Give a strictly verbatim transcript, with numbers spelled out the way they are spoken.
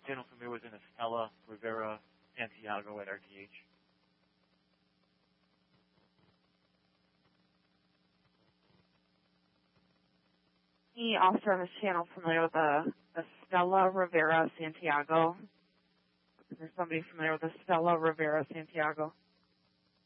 channel familiar with an Estella Rivera Santiago at R T H? Any officer on this channel familiar with a Estella Rivera Santiago? Is there somebody familiar with Estella Rivera Santiago?